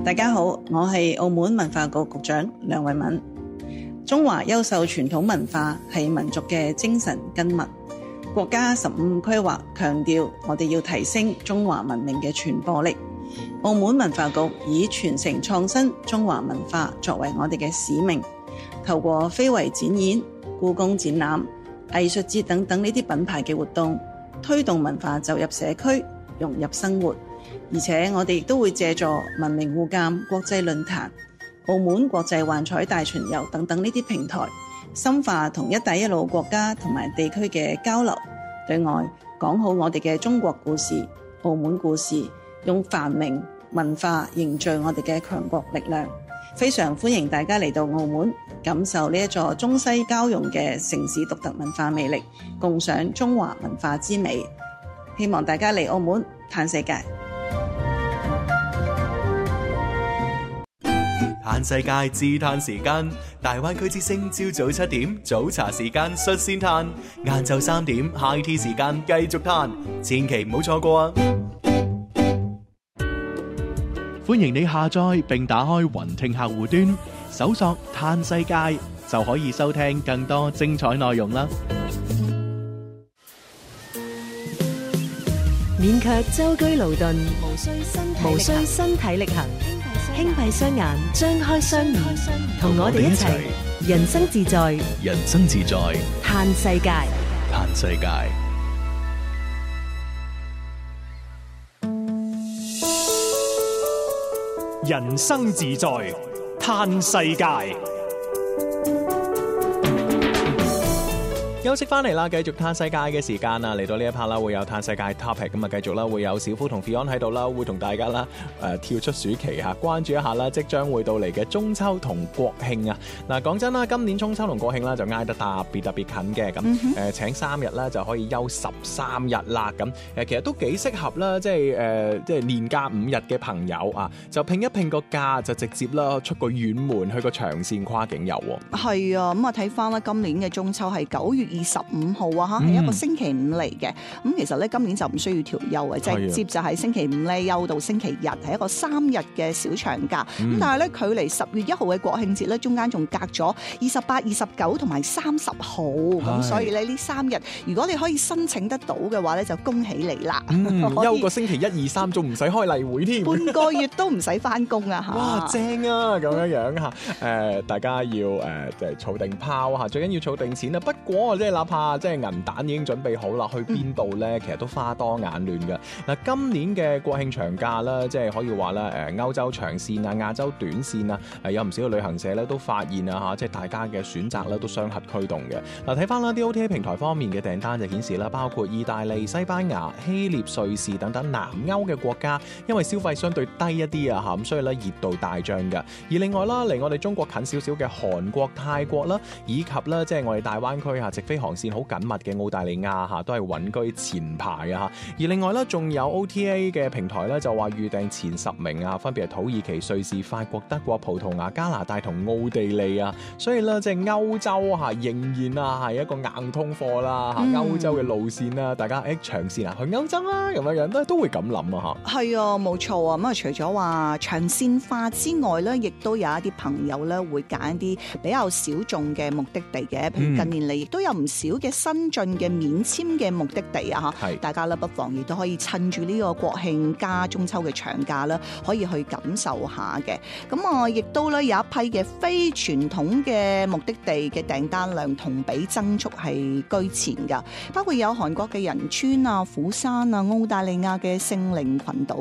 大家好，我係澳門文化局局長梁慧敏。中華優秀傳統文化係民族嘅精神根脈。國家15規劃強調，我哋要提升中華文明嘅傳播力。澳門文化局以傳承創新中華文化作為我哋嘅使命，透過非遺展演、故宮展覽、藝術節等等呢啲品牌嘅活動，推動文化走入社區，融入生活。而且我哋亦都會借助文明互鑒國際論壇、澳門國際幻彩大巡遊等等呢啲平台，深化同一帶一路國家同埋地區嘅交流，對外講好我哋嘅中國故事、澳門故事，用繁榮文化凝聚我哋嘅強國力量。非常歡迎大家嚟到澳門，感受呢一座中西交融嘅城市獨特文化魅力，共賞中華文化之美。希望大家嚟澳門嘆世界。 嘆世界自嘆時間，大灣區之聲朝早7點早茶時間率先嘆，晏晝3點 High Tea 時間繼續嘆，千祈唔好錯過啊！ 歡迎你下載並打開雲聽客戶端，搜索嘆世界就可以收聽更多精彩內容啦。 免卻舟車勞頓，無需身體力行，輕閉雙眼，張開雙耳，同我哋一齊人生自在， 人生自在， 嘆世界， 嘆世界。 人生自在，嘆世界。 休息翻嚟啦，繼續嘆世界嘅時間啦，嚟到呢一 part 啦，會有嘆世界 topic 咁啊，繼續啦，會有小夫同 Fion 喺度啦，會同大家啦跳出暑期嚇，關注一下啦，即將會到嚟嘅中秋同國慶啊！嗱，講真啦，今年中秋同國慶啦就挨得特別近嘅，咁請3日啦就可以休13日啦，咁其實都幾適合啦，即係年假5日嘅朋友啊，就拼一拼個假就直接啦出個遠門去個長線跨境遊喎。 係啊，咁啊睇翻啦，今年嘅中秋係9月25號啊，嚇係一個星期五嚟嘅。咁其實咧今年就唔需要調休嘅，直接就係星期五咧休到星期日，係一個3日嘅小長假。咁但係咧距離10月1號嘅國慶節咧，中間仲隔咗28、29同埋30號。咁所以咧呢3日，如果你可以申請得到嘅話咧，就恭喜你啦！ 休個星期1、2、3，仲唔使開例會添， 半個月都唔使翻工啊！嚇， 哇，正啊！咁樣嚇，大家要即係儲定拋嚇，最緊要儲定錢啊！不過即係哪怕即係銀彈已經準備好啦，去邊度咧？其實都花多眼亂㗎。嗱，今年嘅國慶長假啦，即係可以話啦，歐洲長線啊、亞洲短線啊，有唔少嘅旅行社咧都發現啊嚇，即係大家嘅選擇咧都雙核驅動嘅。嗱，睇翻啦，啲 OTA 平台方面嘅訂單就顯示啦，包括意大利、西班牙、希臘、瑞士等等南歐嘅國家，因為消費相對低一啲啊嚇，咁所以咧熱度大漲㗎。而另外啦，離我哋中國近少少嘅韓國、泰國啦，以及咧即係我哋大灣區嚇直飛航線好緊密嘅澳大利亞嚇，都係穩居前排啊嚇。而另外咧，仲有 OTA 嘅平台咧，就話預訂前10名啊，分別係土耳其、瑞士、法國、德國、葡萄牙、加拿大同奧地利啊。所以咧，即係歐洲嚇仍然啊係一個硬通貨啦嚇。歐洲嘅路線啦，大家長線啊去歐洲啦咁樣都會咁諗啊嚇。 係啊，冇錯啊。咁啊，除咗話長線化之外咧，亦都有一啲朋友咧會揀一啲比較小眾嘅目的地嘅。譬如近年嚟亦都有唔少嘅新進嘅免簽嘅目的地啊嚇，大家咧不妨亦都可以趁住呢個國慶加中秋嘅長假啦，可以去感受下嘅。咁啊，亦都咧有一批嘅非傳統嘅目的地嘅訂單量同比增速係居前㗎，包括有韓國嘅仁川啊、釜山啊、澳大利亞嘅聖靈群島。